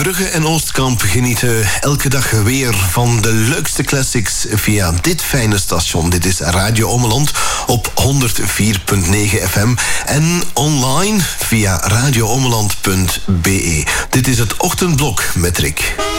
Brugge en Oostkamp genieten elke dag weer van de leukste classics via dit fijne station. Dit is Radio Ommeland op 104.9 FM en online via radioommeland.be. Dit is het Ochtendblok met Rick.